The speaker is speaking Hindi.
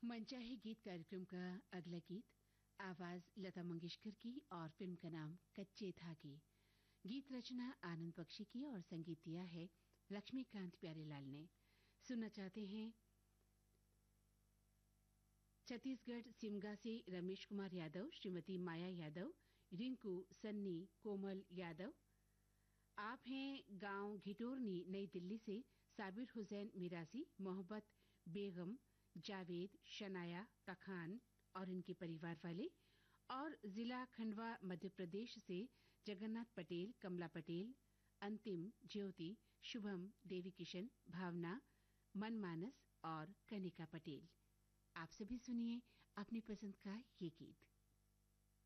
मनचाहे गीत कार्यक्रम का अगला गीत आवाज लता मंगेशकर की और फिल्म का नाम कच्चे धागे। गीत रचना आनंद बख्शी की और संगीत दिया है लक्ष्मीकांत प्यारेलाल ने। सुनना चाहते हैं छत्तीसगढ़ सिमगा से रमेश कुमार यादव, श्रीमती माया यादव, रिंकू, सन्नी, कोमल यादव। आप हैं गांव घिटोरनी नई दिल्ली से साबिर हुसैन मिरासी, मोहब्बत बेगम, जावेद, शनाया, पखान और इनके परिवार वाले, और जिला खंडवा मध्य प्रदेश से जगन्नाथ पटेल, कमला पटेल, अंतिम, ज्योति, शुभम, देवी किशन, भावना, मनमानस और कनिका पटेल। आप सभी सुनिए अपनी पसंद का ये गीत।